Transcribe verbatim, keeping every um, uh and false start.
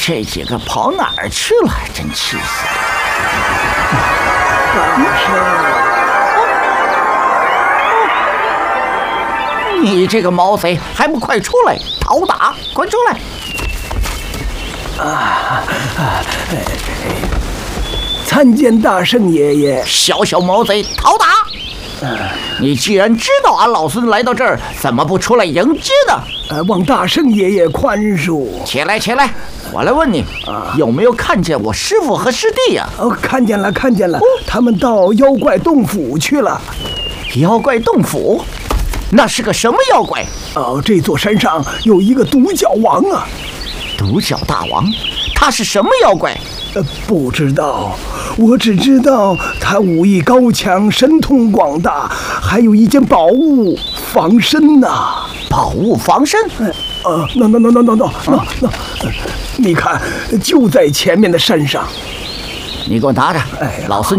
这几个跑哪儿去了？真气死了！你这个毛贼，还不快出来讨打！快出来！ 啊！参见大圣爷爷！ 小小毛贼，讨打！你既然知道俺老孙来到这儿，怎么不出来迎接呢？ 呃，望大圣爷爷宽恕。 起来，起来！我来问你，啊、有没有看见我师父和师弟呀、 啊？哦，看见了，看见了，哦、他们到妖怪洞府去了。 妖怪洞府？那是个什么妖怪？ 哦，这座山上有一个独角王啊。 独角大王？他是什么妖怪？ 呃，不知道，我只知道他武艺高强，神通广大，还有一件宝物防身呐、啊。 宝物防身？ 呃，那那那那那那那那，你看，就在前面的山上。 你给我拿着，哎，老孙